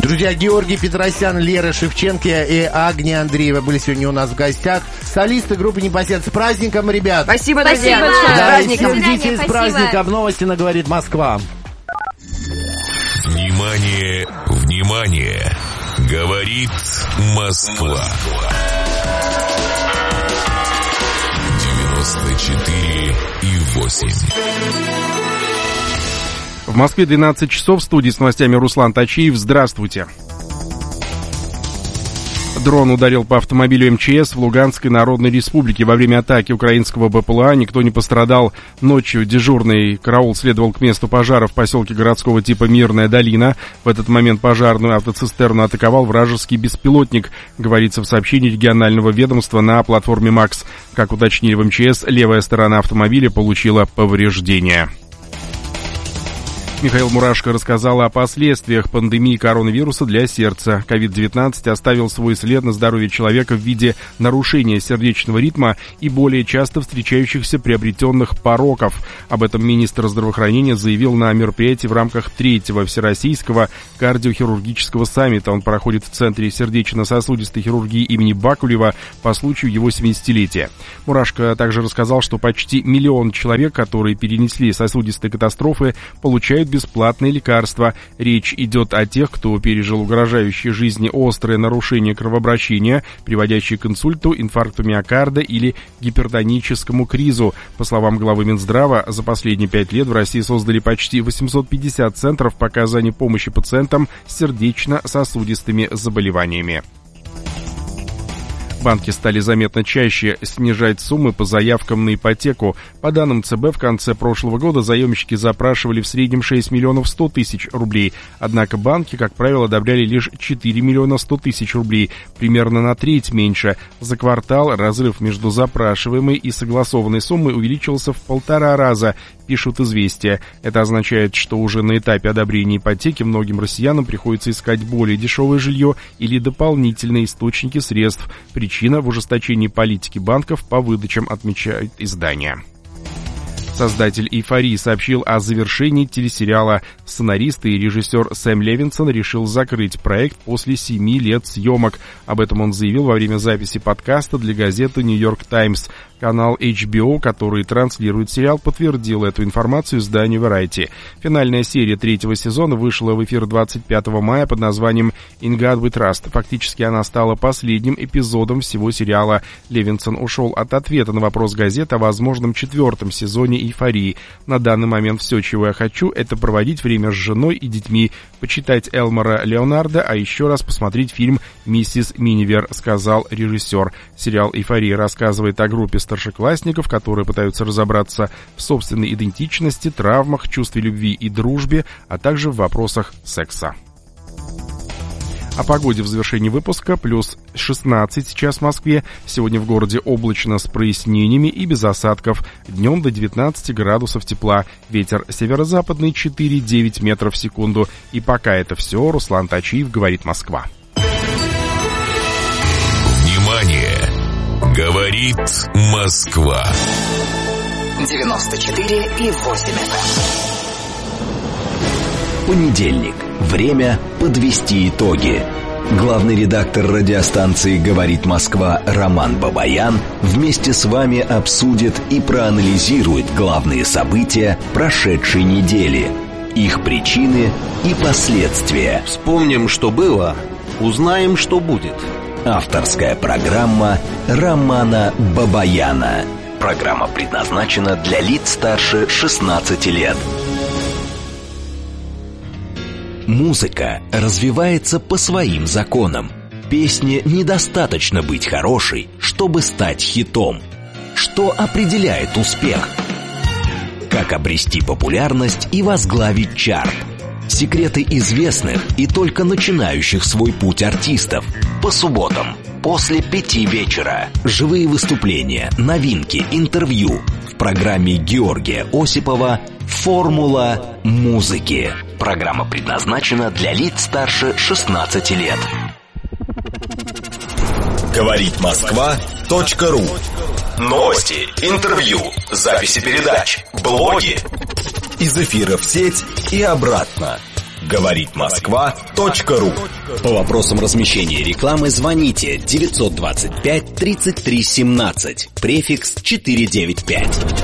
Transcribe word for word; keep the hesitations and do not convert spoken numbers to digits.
Друзья, Георгий Петросян, Лера Шевченко и Агния Андреева были сегодня у нас в гостях. Солисты группы «Непоседа». С праздником, ребят! Спасибо, друзья! Спасибо. С Да, праздником! следите из Спасибо. праздников. Новости на «Говорит Москва». Внимание, внимание! Говорит Москва. девяносто четыре и восемь. В Москве двенадцать часов, в студии с новостями Руслан Тачиев. Здравствуйте. Дрон ударил по автомобилю эм че эс в Луганской Народной Республике. Во время атаки украинского бэ пэ эл а никто не пострадал. Ночью дежурный караул следовал к месту пожара в поселке городского типа Мирная Долина. В этот момент пожарную автоцистерну атаковал вражеский беспилотник, говорится в сообщении регионального ведомства на платформе МАКС. Как уточнили в эм че эс, левая сторона автомобиля получила повреждения. Михаил Мурашко рассказал о последствиях пандемии коронавируса для сердца. ковид девятнадцать оставил свой след на здоровье человека в виде нарушения сердечного ритма и более часто встречающихся приобретенных пороков. Об этом министр здравоохранения заявил на мероприятии в рамках третьего Всероссийского кардиохирургического саммита. Он проходит в Центре сердечно-сосудистой хирургии имени Бакулева по случаю его семидесятилетия. Мурашко также рассказал, что почти миллион человек, которые перенесли сосудистые катастрофы, получают бесплатные лекарства. Речь идет о тех, кто пережил угрожающие жизни острое нарушение кровообращения, приводящее к инсульту, инфаркту миокарда или гипертоническому кризу. По словам главы Минздрава, за последние пять лет в России создали почти восемьсот пятьдесят центров по оказанию помощи пациентам с сердечно-сосудистыми заболеваниями. Банки стали заметно чаще снижать суммы по заявкам на ипотеку. По данным цэ бэ, в конце прошлого года заемщики запрашивали в среднем шесть миллионов сто тысяч рублей. Однако банки, как правило, одобряли лишь четыре миллиона сто тысяч рублей, примерно на треть меньше. За квартал разрыв между запрашиваемой и согласованной суммой увеличился в полтора раза, пишут «Известия». Это означает, что уже на этапе одобрения ипотеки многим россиянам приходится искать более дешевое жилье или дополнительные источники средств. Причина в ужесточении политики банков по выдачам, отмечает издание. Создатель «Эйфории» сообщил о завершении телесериала. Сценарист и режиссер Сэм Левинсон решил закрыть проект после семи лет съемок. Об этом он заявил во время записи подкаста для газеты «Нью-Йорк Таймс». Канал эйч би о, который транслирует сериал, подтвердил эту информацию изданию Variety. Финальная серия третьего сезона вышла в эфир двадцать пятого мая под названием «In God We Trust». Фактически она стала последним эпизодом всего сериала. Левинсон ушел от ответа на вопрос газеты о возможном четвертом сезоне «Эйфории». На данный момент все, чего я хочу, это проводить время с женой и детьми, почитать Элмора Леонардо, а еще раз посмотреть фильм «Миссис Минивер», сказал режиссер. Сериал «Эйфория» рассказывает о группе старшеклассников, которые пытаются разобраться в собственной идентичности, травмах, чувстве любви и дружбе, а также в вопросах секса. О погоде в завершении выпуска. Плюс шестнадцать сейчас в Москве. Сегодня в городе облачно с прояснениями и без осадков. Днем до девятнадцати градусов тепла. Ветер северо-западный четыре-девять метров в секунду. И пока это все. Руслан Тачиев, говорит Москва. Внимание! Говорит Москва. девяносто четыре и восемь эф эм. Понедельник. Время подвести итоги. Главный редактор радиостанции «Говорит Москва» Роман Бабаян вместе с вами обсудит и проанализирует главные события прошедшей недели, их причины и последствия. Вспомним, что было, узнаем, что будет. Авторская программа Романа Бабаяна. Программа предназначена для лиц старше шестнадцати лет. Музыка развивается по своим законам. Песне недостаточно быть хорошей, чтобы стать хитом. Что определяет успех? Как обрести популярность и возглавить чарт? Секреты известных и только начинающих свой путь артистов. По субботам после пяти вечера. Живые выступления, новинки, интервью. В программе Георгия Осипова «Формула музыки». Программа предназначена для лиц старше шестнадцати лет. Говорит Москва точка ру. Новости, интервью, записи передач, блоги. Из эфира в сеть и обратно. Говорит Москва точка ру. По вопросам размещения рекламы звоните девятьсот двадцать пять тридцать три семнадцать, префикс четыреста девяносто пять.